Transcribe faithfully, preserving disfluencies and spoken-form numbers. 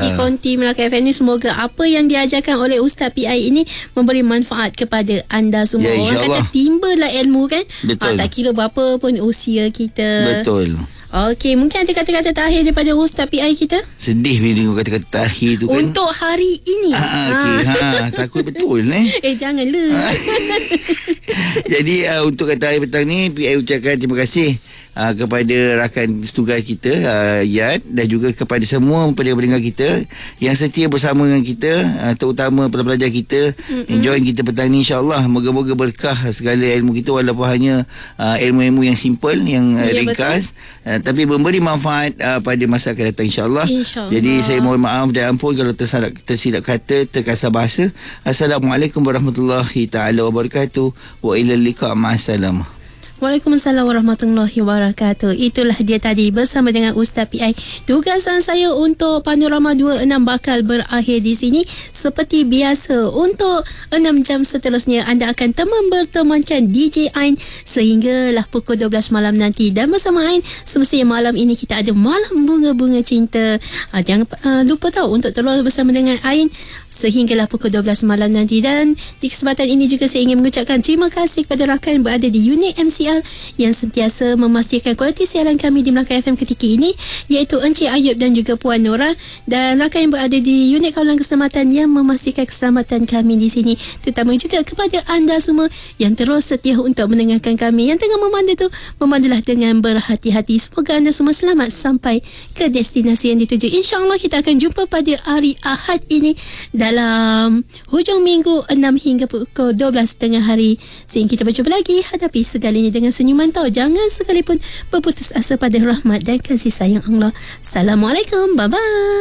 konti-konti Melaka F M ni, semoga apa yang diajarkan oleh Ustaz P I ini memberi manfaat kepada anda semua. Ya, orang kata timba lah ilmu kan. Betul. Ha, tak kira berapa pun usia kita. Betul. Okey, mungkin ada kata-kata terakhir daripada Ustaz P I kita? Sedih bila dengar kata-kata terakhir tu kan. Untuk hari ini. Ha, okay. ha, takut betul eh. Eh, janganlah. Jadi uh, untuk kata terakhir petang ni, P I ucapkan terima kasih uh, kepada rakan setugas kita, uh, Yad, dan juga kepada semua pendengar-pendengar kita yang setia bersama dengan kita, uh, terutama pelajar-pelajar kita. Mm-hmm. Enjoy kita petang ni, insyaAllah. Moga-moga berkah segala ilmu kita, walaupun hanya uh, ilmu-ilmu yang simple, yang uh, ya, ringkas, uh, tapi memberi manfaat uh, pada masa akan datang, insyaAllah. InsyaAllah. Jadi saya mohon maaf dan ampun kalau tersilap, tersilap kata, terkasar bahasa. Assalamualaikum warahmatullahi taala wabarakatuh. Wa ilal liqa' ma'assalam. Waalaikumsalam warahmatullahi wabarakatuh. Itulah dia tadi bersama dengan Ustaz P I. Tugasan saya untuk Panorama dua puluh enam bakal berakhir di sini. Seperti biasa, untuk enam jam seterusnya anda akan teman bertemankan D J Ain sehinggalah pukul dua belas malam nanti. Dan bersama Ain, semestinya malam ini kita ada Malam Bunga-Bunga Cinta. Ha, jangan uh, lupa tahu untuk terus bersama dengan Ain sehinggalah pukul dua belas malam nanti. Dan di kesempatan ini juga saya ingin mengucapkan terima kasih kepada rakan berada di unit M C R yang sentiasa memastikan kualiti siaran kami di Melaka F M ketika ini, iaitu Encik Ayub dan juga Puan Nora, dan rakan yang berada di unit kawalan keselamatan yang memastikan keselamatan kami di sini, terutama juga kepada anda semua yang terus setia untuk mendengarkan kami. Yang tengah memandu tu, memandulah dengan berhati-hati. Semoga anda semua selamat sampai ke destinasi yang dituju. InsyaAllah kita akan jumpa pada hari Ahad ini dalam hujung minggu enam hingga pukul dua belas tengah hari. Sehingga kita berjumpa lagi, hadapi segalanya dengan senyuman tau. Jangan sekalipun berputus asa pada rahmat dan kasih sayang Allah. Assalamualaikum. Bye-bye.